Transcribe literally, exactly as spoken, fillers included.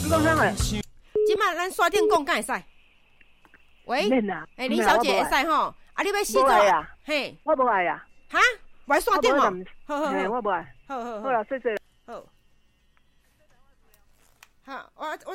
讲啥话？ 即摆咱刷电讲敢会使？喂，哎，林小姐会使吼？啊，你要洗澡？嘿， 我无爱啊。 哈，无爱刷电哦？ 好好好，我无爱。 好好好， 好啦，谢谢。 好，好，我我。